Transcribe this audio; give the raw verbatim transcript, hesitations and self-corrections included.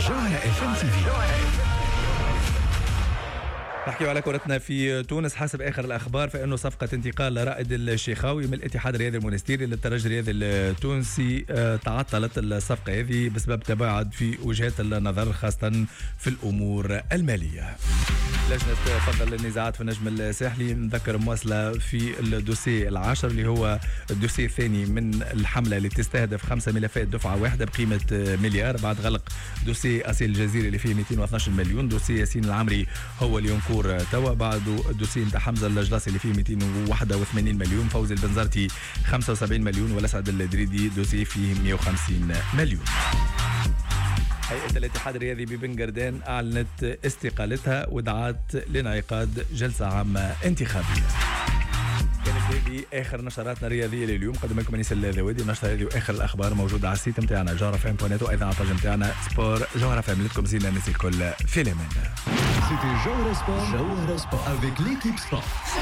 جوهرة اف ام تي في. نحكي على كرتنا في تونس. حسب آخر الأخبار فإنه صفقة انتقال رائد الشيخاوي من الاتحاد الرياضي المونستيري للترجي الرياضي التونسي تعطلت الصفقة هذه بسبب تباعد في وجهات النظر خاصة في الأمور المالية. لجنة فضل النزاعات في النجم الساحلي نذكر مواصلة في الدوسي العاشر اللي هو الدوسي الثاني من الحملة اللي تستهدف خمسة ملفات دفعة واحدة بقيمة مليار بعد غلق دوسي أصيل الجزيرة اللي فيه مئتين واثني عشر مليون. دوسي ياسين العمري هو اللي ينكور توا، بعده الدوسي نتاع حمزة الجلاصي اللي فيه مئتين وواحد وثمانين مليون، فوزي البنزرتي خمسة وسبعين مليون، والأسعد الدريدي دوسي فيه مئة وخمسين مليون. هيئة الاتحاد الرياضي ببن قردان أعلنت استقالتها ودعت لانعقاد جلسة عامة انتخابية. كانت هذه آخر نشراتنا الرياضية لليوم. قدم لكم أنيس الذوادي. النشرة هذه وآخر الأخبار موجودة على السيت متاعنا جوهرة فام بوان نت، وأيضا على الباج متاعنا سبور جوهرة فام. لكم زينا الناس الكل في الأمان. C'était Joe Sport. Joe Sport avec l'équipe sport.